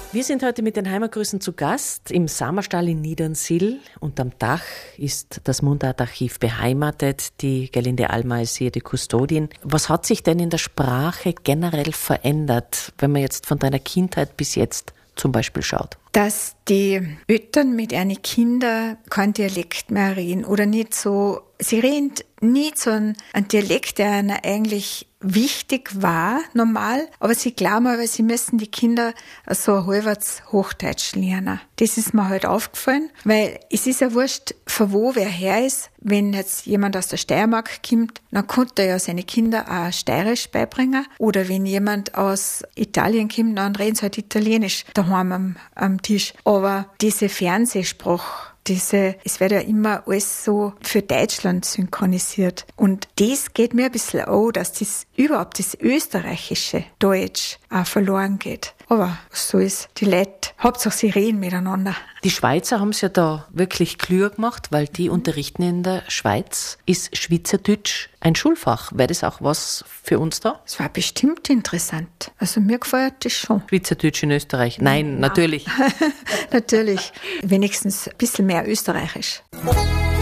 Wir sind heute mit den Heimatgrüßen zu Gast im Samerstall in Niedernsill. Unterm Dach ist das Mundartarchiv beheimatet. Die Gerlinde Alma ist hier die Kustodin. Was hat sich denn in der Sprache generell verändert, wenn man jetzt von deiner Kindheit bis jetzt zum Beispiel schaut? Dass die Eltern mit ihren Kindern kein Dialekt mehr reden oder nicht so, sie reden nicht so einen Dialekt, der ihnen eigentlich wichtig war, normal, aber sie glauben aber, sie müssen die Kinder so halbwegs Hochdeutsch lernen. Das ist mir halt aufgefallen, weil es ist ja wurscht, von wo wer her ist. Wenn jetzt jemand aus der Steiermark kommt, dann konnte er ja seine Kinder auch Steirisch beibringen. Oder wenn jemand aus Italien kommt, dann reden sie halt Italienisch daheim am Tisch. Aber diese Fernsehsprache, es wird ja immer alles so für Deutschland synchronisiert. Und das geht mir ein bisschen an, dass das überhaupt das österreichische Deutsch auch verloren geht. Aber was so ist, die Leute, Hauptsache sie reden miteinander. Die Schweizer haben es ja da wirklich klug gemacht, weil die unterrichten in der Schweiz. Ist Schweizerdeutsch ein Schulfach? Wäre das auch was für uns da? Es war bestimmt interessant. Also mir gefällt das schon. Schweizerdeutsch in Österreich? Nein, natürlich. Natürlich. Wenigstens ein bisschen mehr österreichisch.